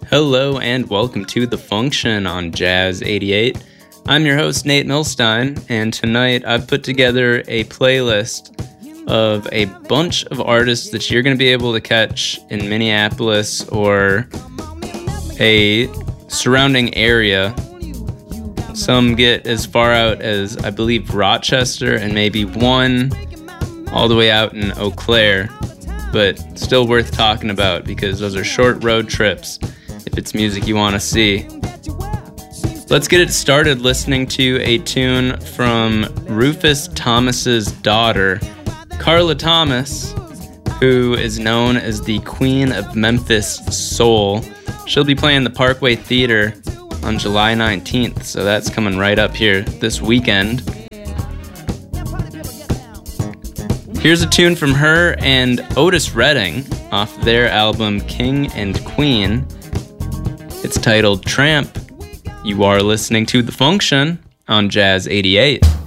Hello and welcome to The Function on Jazz 88. I'm your host, Nate Milstein, and tonight I've put together a playlist of a bunch of artists that you're going to be able to catch in Minneapolis or a surrounding area. Some get as far out as, I believe, Rochester, and maybe one all the way out in Eau Claire, but still worth talking about because those are short road trips if it's music you want to see. Let's get it started listening to a tune from Rufus Thomas's daughter, Carla Thomas, who is known as the Queen of Memphis Soul. She'll be playing the Parkway Theater on July 19th, so that's coming right up here this weekend. Here's a tune from her and Otis Redding off their album King and Queen. It's titled Tramp. You are listening to The Function on Jazz 88.